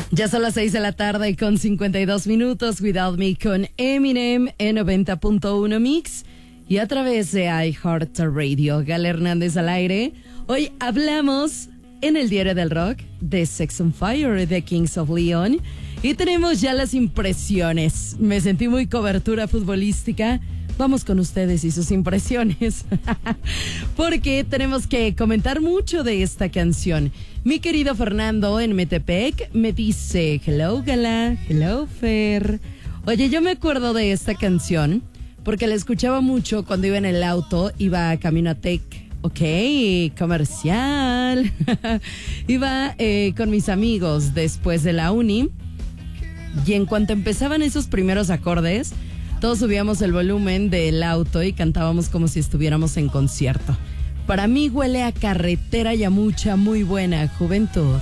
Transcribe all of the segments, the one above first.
Ya son las 6 de la tarde con 52 minutos. Without Me con Eminem en 90.1 Mix y a través de iHeartRadio. Gala Hernández al aire. Hoy hablamos en el Diario del Rock de Sex on Fire de Kings of Leon y tenemos ya las impresiones. Me sentí muy cobertura futbolística. Vamos con ustedes y sus impresiones, porque tenemos que comentar mucho de esta canción. Mi querido Fernando en Metepec me dice, hello Gala, hello Fer. Oye, yo me acuerdo de esta canción porque la escuchaba mucho cuando iba en el auto, iba camino a Tec. Ok, comercial. Iba con mis amigos después de la uni y en cuanto empezaban esos primeros acordes, todos subíamos el volumen del auto y cantábamos como si estuviéramos en concierto. Para mí huele a carretera y a mucha, muy buena juventud.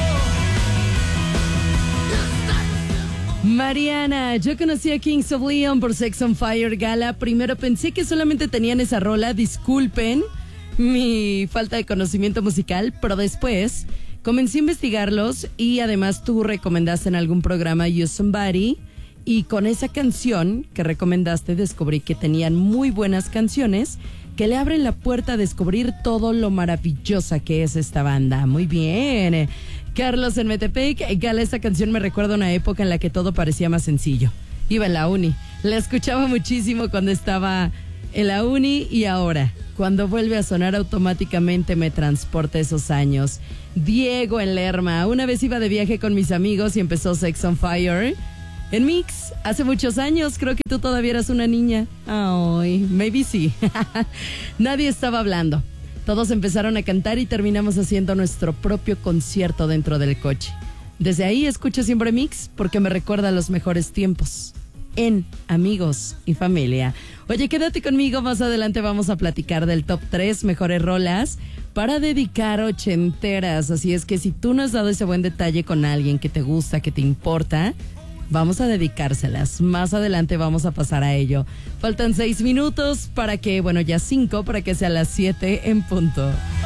Mariana, yo conocí a Kings of Leon por Sex on Fire, Gala. Primero pensé que solamente tenían esa rola, disculpen mi falta de conocimiento musical, pero después comencé a investigarlos y además tú recomendaste en algún programa You Somebody. Y con esa canción que recomendaste descubrí que tenían muy buenas canciones que le abren la puerta a descubrir todo lo maravillosa que es esta banda. Muy bien. Carlos en Metepec, Gala, esta canción me recuerda a una época en la que todo parecía más sencillo. Iba en la uni, la escuchaba muchísimo cuando estaba en la uni y ahora, cuando vuelve a sonar automáticamente me transporta esos años. Diego en Lerma, una vez iba de viaje con mis amigos y empezó Sex on Fire en Mix, hace muchos años, creo que tú todavía eras una niña. Ay, maybe sí. Nadie estaba hablando. Todos empezaron a cantar y terminamos haciendo nuestro propio concierto dentro del coche. Desde ahí escucho siempre Mix porque me recuerda a los mejores tiempos en Amigos y Familia. Oye, quédate conmigo, más adelante vamos a platicar del top 3 mejores rolas para dedicar ochenteras. Así es que si tú no has dado ese buen detalle con alguien que te gusta, que te importa, vamos a dedicárselas. Más adelante vamos a pasar a ello. Faltan 6 minutos para que, bueno, ya 5 para que sea las 7 en punto.